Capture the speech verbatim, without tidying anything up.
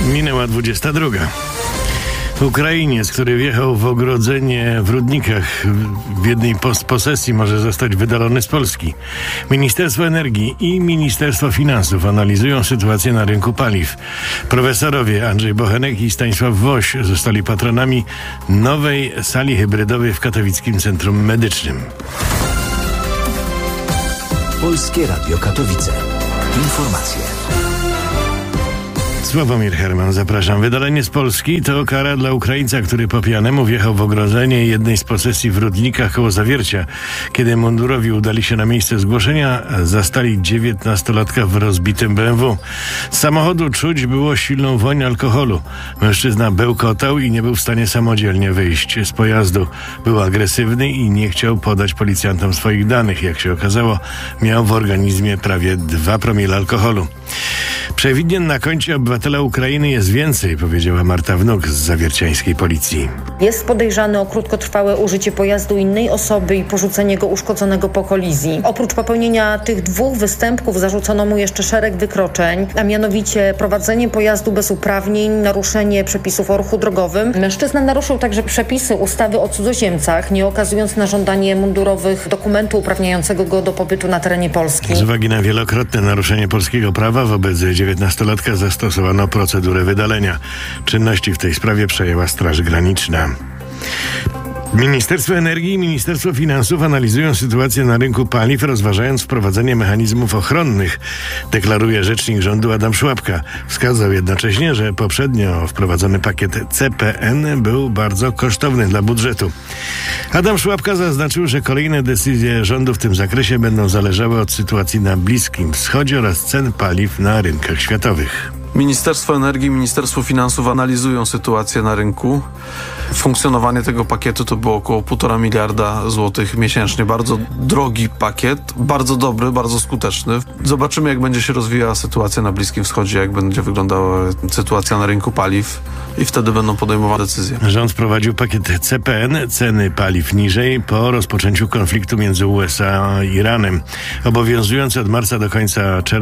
Minęła dwudziesta druga. Ukrainiec, który wjechał w ogrodzenie w Rudnikach w jednej z posesji, może zostać wydalony z Polski. Ministerstwo Energii i Ministerstwo Finansów analizują sytuację na rynku paliw. Profesorowie Andrzej Bochenek i Stanisław Woś zostali patronami nowej sali hybrydowej w Katowickim Centrum Medycznym. Polskie Radio Katowice. Informacje. Sławomir Herman, zapraszam. Wydalenie z Polski to kara dla Ukraińca, który po pijanemu wjechał w ogrodzenie jednej z posesji w Rudnikach koło Zawiercia. Kiedy mundurowi udali się na miejsce zgłoszenia, zastali dziewiętnastolatka w rozbitym B M W. Z samochodu czuć było silną woń alkoholu. Mężczyzna bełkotał i nie był w stanie samodzielnie wyjść z pojazdu. Był agresywny i nie chciał podać policjantom swoich danych. Jak się okazało, miał w organizmie prawie dwa promile alkoholu. Przewidnien na koncie obywatela Ukrainy jest więcej, powiedziała Marta Wnuk z zawierciańskiej policji. Jest podejrzany o krótkotrwałe użycie pojazdu innej osoby i porzucenie go uszkodzonego po kolizji. Oprócz popełnienia tych dwóch występków zarzucono mu jeszcze szereg wykroczeń, a mianowicie prowadzenie pojazdu bez uprawnień, naruszenie przepisów o ruchu drogowym. Mężczyzna naruszył także przepisy ustawy o cudzoziemcach, nie okazując na żądanie mundurowych dokumentu uprawniającego go do pobytu na terenie Polski. Z uwagi na wielokrotne naruszenie polskiego prawa wobec dziewiętnastolatka zastosowano procedurę wydalenia. Czynności w tej sprawie przejęła Straż Graniczna. Ministerstwo Energii i Ministerstwo Finansów analizują sytuację na rynku paliw, rozważając wprowadzenie mechanizmów ochronnych, deklaruje rzecznik rządu Adam Szłapka. Wskazał jednocześnie, że poprzednio wprowadzony pakiet C P N był bardzo kosztowny dla budżetu. Adam Szłapka zaznaczył, że kolejne decyzje rządu w tym zakresie będą zależały od sytuacji na Bliskim Wschodzie oraz cen paliw na rynkach światowych. Ministerstwo Energii i Ministerstwo Finansów analizują sytuację na rynku. Funkcjonowanie tego pakietu to było około półtora miliarda złotych miesięcznie. Bardzo drogi pakiet, bardzo dobry, bardzo skuteczny. Zobaczymy, jak będzie się rozwijała sytuacja na Bliskim Wschodzie, jak będzie wyglądała sytuacja na rynku paliw i wtedy będą podejmowane decyzje. Rząd wprowadził pakiet C P N, ceny paliw niżej, po rozpoczęciu konfliktu między U S A a Iranem. Obowiązujący od marca do końca czerwca